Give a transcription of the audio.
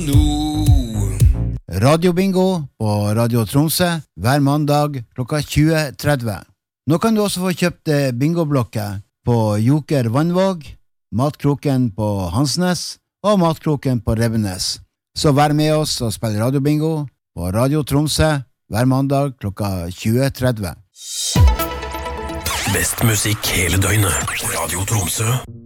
Radio Bingo på Radio Tromsø hver mandag klokka 20.30. Nå kan du også få kjøpt bingoblokker på Joker Vannvåg, Matkroken på Hansnes og Matkroken på Rebbenes. Så vær med oss og spill Radio Bingo på Radio Tromsø hver mandag klokka 20.30. Best musikk hele døgnet. Radio Tromsø.